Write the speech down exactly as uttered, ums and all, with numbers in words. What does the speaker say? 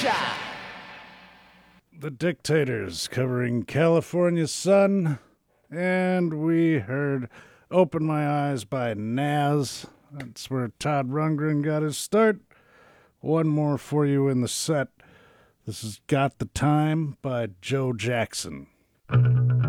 The Dictators covering California Sun, and we heard Open My Eyes by Nas. That's where Todd Rundgren got his start. One more for you in the set. This is Got the Time by Joe Jackson.